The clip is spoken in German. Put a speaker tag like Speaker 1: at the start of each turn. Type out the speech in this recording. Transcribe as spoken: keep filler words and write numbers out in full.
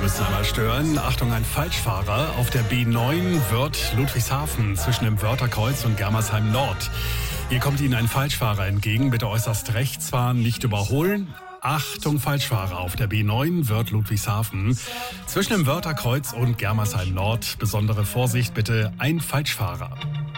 Speaker 1: müsste mal stören. Achtung, ein Falschfahrer auf der B neun Wörth Ludwigshafen zwischen dem Wörtherkreuz und Germersheim Nord. Hier kommt Ihnen ein Falschfahrer entgegen. Bitte äußerst rechts fahren, nicht überholen. Achtung, Falschfahrer auf der B neun Wörth Ludwigshafen zwischen dem Wörtherkreuz und Germersheim Nord. Besondere Vorsicht bitte, ein Falschfahrer.